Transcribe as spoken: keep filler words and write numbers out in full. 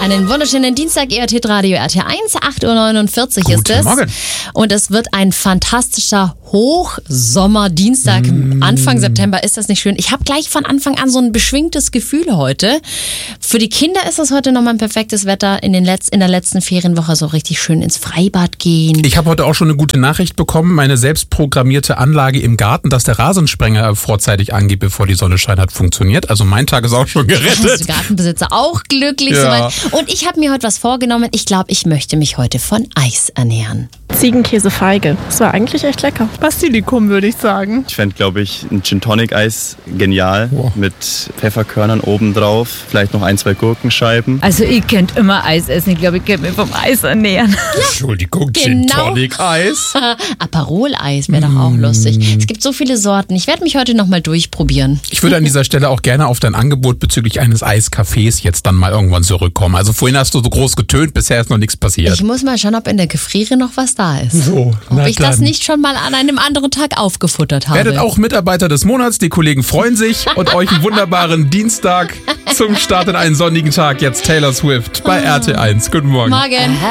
Einen wunderschönen Dienstag, E R T Radio R T eins, acht Uhr neunundvierzig Guten ist es. Morgen. Und es wird ein fantastischer Hochsommerdienstag. Mm. Anfang September, ist das nicht schön? Ich habe gleich von Anfang an so ein beschwingtes Gefühl heute. Für die Kinder ist es heute nochmal ein perfektes Wetter. In, den Letz-, in der letzten Ferienwoche so richtig schön ins Freibad gehen. Ich habe heute auch schon eine gute Nachricht bekommen. Meine selbstprogrammierte Anlage im Garten, dass der Rasensprenger vorzeitig angeht, bevor die Sonne scheint, hat funktioniert. Also mein Tag ist auch schon gerettet. Also Gartenbesitzer auch glücklich Ja. soweit. Und ich habe mir heute was vorgenommen. Ich glaube, ich möchte mich heute von Eis ernähren. Ziegenkäsefeige. Das war eigentlich echt lecker. Basilikum, würde ich sagen. Ich fände, glaube ich, ein Gin Tonic Eis genial. Wow. Mit Pfefferkörnern obendrauf. Vielleicht noch ein, zwei Gurkenscheiben. Also ich könnte immer Eis essen. Ich glaube, ich könnte mich vom Eis ernähren. Entschuldigung, Gin Genau. Tonic Eis. Aperol-Eis wäre doch auch lustig. Es gibt so viele Sorten. Ich werde mich heute nochmal durchprobieren. Ich würde an dieser Stelle auch gerne auf dein Angebot bezüglich eines Eiscafés jetzt dann mal irgendwann zurückkommen. Also vorhin hast du so groß getönt, bisher ist noch nichts passiert. Ich muss mal schauen, ob in der Gefriere noch was da ist. So, ob na ich das dann. nicht schon mal an einem anderen Tag aufgefuttert habe. Werdet auch Mitarbeiter des Monats, die Kollegen freuen sich und euch einen wunderbaren Dienstag zum Start in einen sonnigen Tag. Jetzt Taylor Swift bei R T eins. Guten Morgen. Morgen.